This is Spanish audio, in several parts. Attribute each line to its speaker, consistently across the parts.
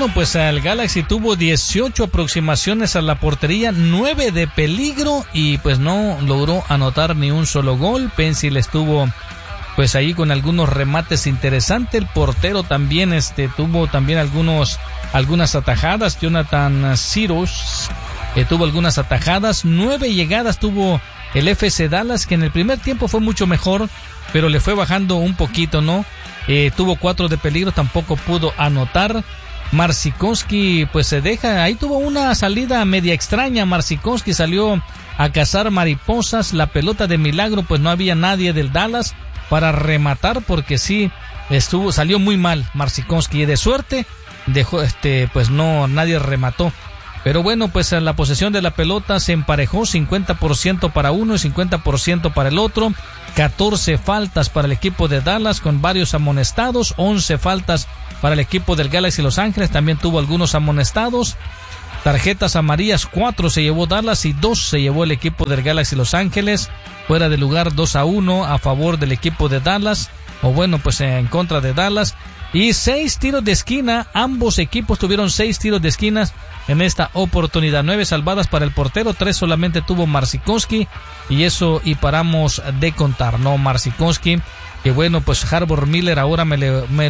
Speaker 1: bueno, pues el Galaxy tuvo 18 aproximaciones a la portería, 9 de peligro y pues no logró anotar ni un solo gol. Pencil estuvo pues ahí con algunos remates interesantes. El portero también tuvo también algunas atajadas. Jonathan Siros tuvo algunas atajadas. 9 llegadas tuvo el FC Dallas, que en el primer tiempo fue mucho mejor, pero le fue bajando un poquito, ¿no? Tuvo 4 de peligro, tampoco pudo anotar. Marcinkowski pues se deja, ahí tuvo una salida media extraña. Marcinkowski salió a cazar mariposas, la pelota de milagro, pues no había nadie del Dallas para rematar, porque sí salió muy mal Marcinkowski, y de suerte dejó pues no, nadie remató. Pero bueno, pues la posesión de la pelota se emparejó, 50% para uno y 50% para el otro. 14 faltas para el equipo de Dallas con varios amonestados, 11 faltas para el equipo del Galaxy Los Ángeles, también tuvo algunos amonestados. Tarjetas amarillas, 4 se llevó Dallas y 2 se llevó el equipo del Galaxy Los Ángeles. Fuera de lugar 2-1 a favor del equipo de Dallas, o bueno, pues en contra de Dallas. Y 6 tiros de esquina, ambos equipos tuvieron 6 tiros de esquinas en esta oportunidad. 9 salvadas para el portero, 3 solamente tuvo Marcinkowski, y paramos de contar, ¿no? Marcinkowski, que bueno, pues Harbour Miller ahora me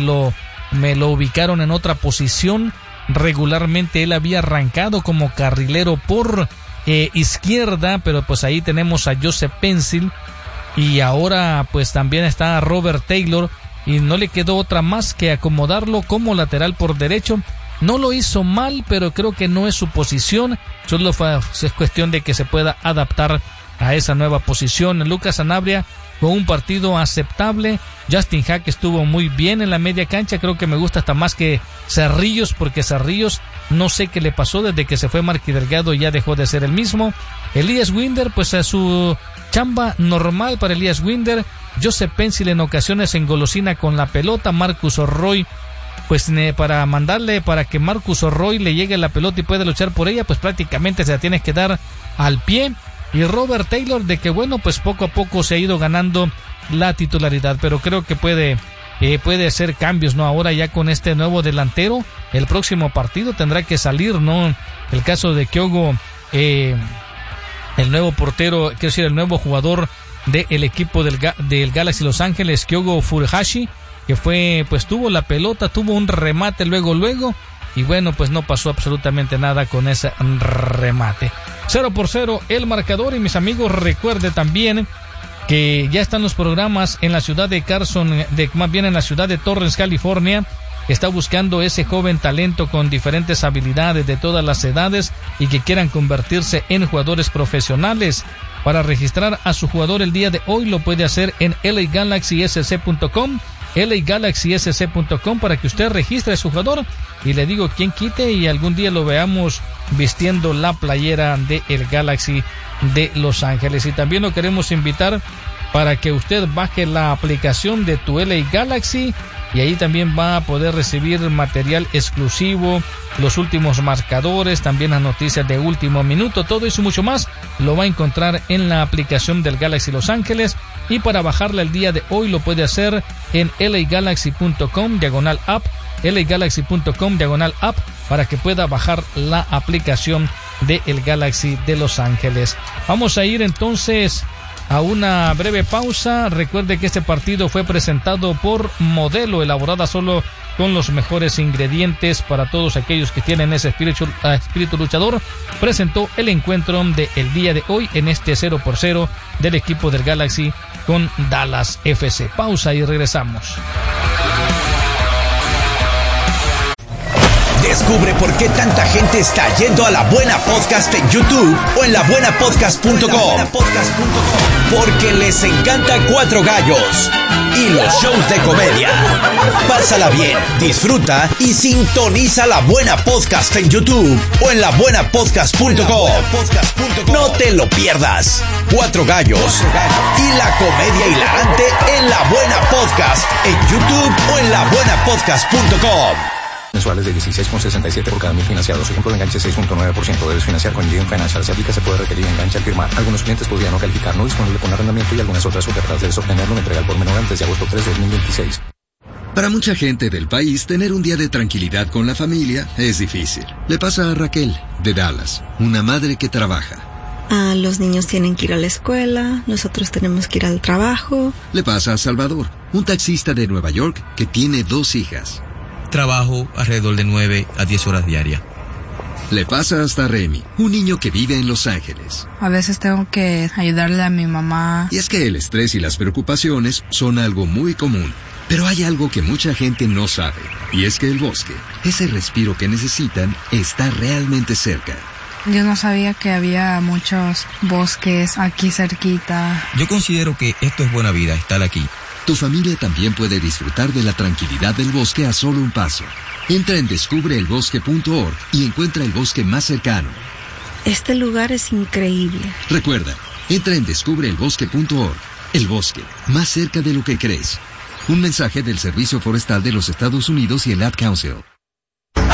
Speaker 1: lo ubicaron en otra posición. Regularmente él había arrancado como carrilero por izquierda, pero pues ahí tenemos a Joseph Pencil, y ahora pues también está Robert Taylor, y no le quedó otra más que acomodarlo como lateral por derecho. No lo hizo mal, pero creo que no es su posición, solo es cuestión de que se pueda adaptar a esa nueva posición. Lucas Sanabria con un partido aceptable. Justin Hack estuvo muy bien en la media cancha, creo que me gusta hasta más que Cerrillos, porque Cerrillos no sé qué le pasó desde que se fue Marky Delgado, ya dejó de ser el mismo. Elias Winder, pues a su chamba normal para Elias Winder. Joseph Pencil en ocasiones engolosina con la pelota. Marcus Orroy, pues para que Marcus Orroy le llegue la pelota y pueda luchar por ella, pues prácticamente se la tienes que dar al pie. Y Robert Taylor, de que bueno, pues poco a poco se ha ido ganando la titularidad, pero creo que puede hacer cambios, ¿no? Ahora ya con este nuevo delantero, el próximo partido tendrá que salir, ¿no? El caso de Kyogo, el nuevo portero, quiero decir, el nuevo jugador del equipo del Galaxy Los Ángeles, Kyogo Furuhashi, que pues tuvo la pelota, tuvo un remate luego, y bueno, pues no pasó absolutamente nada con ese remate. 0-0 el marcador. Y mis amigos, recuerde también que ya están los programas en la ciudad de en la ciudad de Torrance, California, que está buscando ese joven talento con diferentes habilidades de todas las edades y que quieran convertirse en jugadores profesionales. Para registrar a su jugador el día de hoy lo puede hacer en LAGalaxySC.com, LAGalaxySC.com, para que usted registre a su jugador, y le digo, quién quite y algún día lo veamos vistiendo la playera de el Galaxy de Los Ángeles. Y también lo queremos invitar para que usted baje la aplicación de tu LA Galaxy, y ahí también va a poder recibir material exclusivo, los últimos marcadores, también las noticias de último minuto, todo eso y mucho más lo va a encontrar en la aplicación del Galaxy Los Ángeles. Y para bajarla el día de hoy lo puede hacer en LAGalaxy.com/app, LAGalaxy.com/app, para que pueda bajar la aplicación de el Galaxy de Los Ángeles. Vamos a ir entonces a una breve pausa. Recuerde que este partido fue presentado por Modelo, elaborada solo con los mejores ingredientes para todos aquellos que tienen ese espíritu luchador. Presentó el encuentro del día de hoy en este 0-0 del equipo del Galaxy con Dallas FC. Pausa y regresamos.
Speaker 2: Descubre por qué tanta gente está yendo a La Buena Podcast en YouTube o en labuenapodcast.com. Porque les encanta Cuatro Gallos y los shows de comedia. Pásala bien, disfruta y sintoniza La Buena Podcast en YouTube o en labuenapodcast.com. No te lo pierdas. Cuatro Gallos y la comedia hilarante en La Buena Podcast en YouTube o en labuenapodcast.com.
Speaker 3: Mensuales de 16,67 por cada 1.000 financiados. Ejemplo de enganche 6.9%. Debes financiar con GM Financial. Se aplica, se puede requerir enganche al firmar. Algunos clientes podrían no calificar, no disponible con arrendamiento, y algunas otras ofertas. Debes obtenerlo en entrega al por menor antes de agosto 3 de 2026.
Speaker 4: Para mucha gente del país, tener un día de tranquilidad con la familia es difícil. Le pasa a Raquel, de Dallas, una madre que trabaja.
Speaker 5: Los niños tienen que ir a la escuela, nosotros tenemos que ir al trabajo.
Speaker 4: Le pasa a Salvador, un taxista de Nueva York que tiene 2 hijas.
Speaker 6: Trabajo alrededor de 9 a 10 horas diarias.
Speaker 4: Le pasa hasta a Remy, un niño que vive en Los Ángeles.
Speaker 7: A veces tengo que ayudarle a mi mamá.
Speaker 4: Y es que el estrés y las preocupaciones son algo muy común. Pero hay algo que mucha gente no sabe, y es que el bosque, ese respiro que necesitan, está realmente cerca.
Speaker 7: Yo no sabía que había muchos bosques aquí cerquita.
Speaker 6: Yo considero que esto es buena vida, estar aquí.
Speaker 4: Tu familia también puede disfrutar de la tranquilidad del bosque a solo un paso. Entra en descubreelbosque.org y encuentra el bosque más cercano.
Speaker 5: Este lugar es increíble.
Speaker 4: Recuerda, entra en descubreelbosque.org. El bosque, más cerca de lo que crees. Un mensaje del Servicio Forestal de los Estados Unidos y el Ad Council.